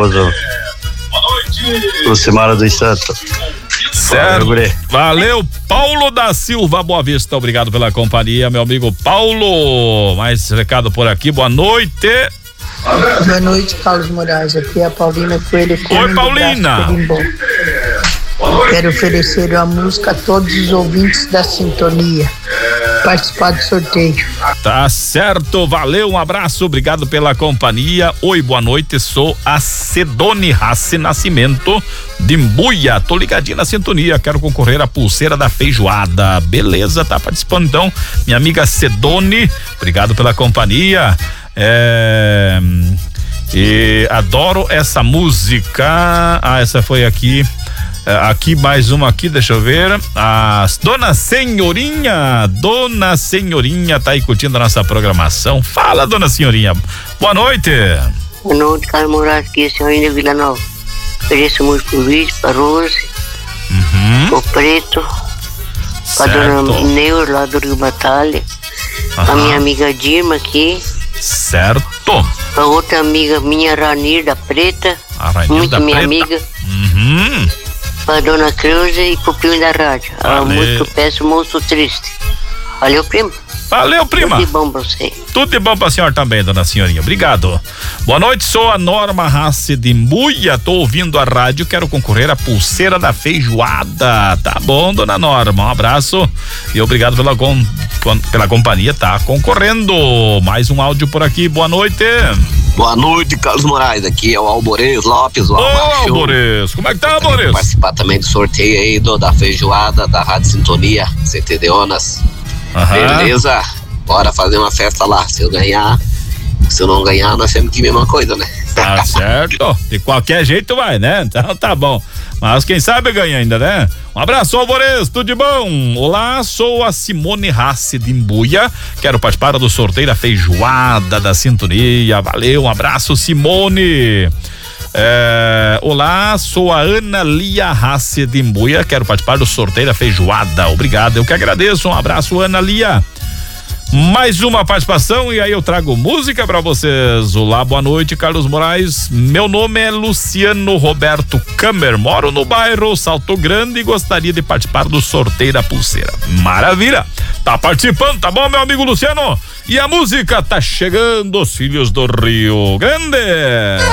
esposa Lucimara dos Santos. Certo. Valeu, Paulo da Silva, Boa Vista. Obrigado pela companhia, meu amigo Paulo. Mais recado por aqui. Boa noite. Boa noite, Carlos Moraes. Aqui é a Paulina Coelho. Oi, Paulina. Quero oferecer uma música a todos os ouvintes da sintonia. Participar do sorteio. Tá certo, valeu, um abraço, obrigado pela companhia. Oi, boa noite, sou a Sedone Rassi Nascimento de Imbuia, tô ligadinho na sintonia, quero concorrer à pulseira da feijoada. Beleza, tá participando então, minha amiga Sedone, obrigado pela companhia. E adoro essa música. Essa foi aqui. Aqui mais uma aqui, deixa eu ver. A Dona Senhorinha tá aí curtindo a nossa programação. Fala, Dona Senhorinha. Boa noite. Boa noite, Carlos Moraes, aqui é a Senhorinha Vila Nova. Ofereço música pro Luiz, pra Rose, pro Preto, pra Dona Neur lá do Rio Batalha, pra minha amiga Dirma aqui. Certo. Pra outra amiga minha, Ranir da Preta, muito minha amiga. Pra Dona Creuza e pro primo da rádio. A música eu peço, Moço Triste. Valeu, primo. Valeu, prima. Tudo de bom pra você. Tudo de bom pra senhora também, Dona Senhorinha. Obrigado. Boa noite, sou a Norma Rassi de Imbuia, tô ouvindo a rádio, quero concorrer à pulseira da feijoada. Tá bom, Dona Norma, um abraço e obrigado pela companhia, tá concorrendo. Mais um áudio por aqui, boa noite. Boa noite, Carlos Moraes, aqui é o Alborez Lopes. Ô, Alborez, como é que tá, Alborez? Participar também do sorteio aí da feijoada da Rádio Sintonia, CT de Onas. Beleza? Bora fazer uma festa lá, se eu ganhar, se eu não ganhar, nós temos que ir a mesma coisa, né? Tá certo, de qualquer jeito vai, né? Então tá bom, mas quem sabe ganha ainda, né? Um abraço, Alvorez, tudo de bom? Olá, sou a Simone Rassi de Imbuia, quero participar do sorteio da feijoada da sintonia, valeu, um abraço, Simone. Olá, sou a Ana Lia Rassi de Imbuia, quero participar do sorteio da feijoada, obrigado, eu que agradeço, um abraço, Ana Lia. Mais uma participação e aí eu trago música pra vocês. Olá, boa noite, Carlos Moraes. Meu nome é Luciano Roberto Camer, moro no bairro Salto Grande e gostaria de participar do sorteio da pulseira. Maravilha, tá participando, tá bom, meu amigo Luciano? E a música tá chegando, os Filhos do Rio Grande.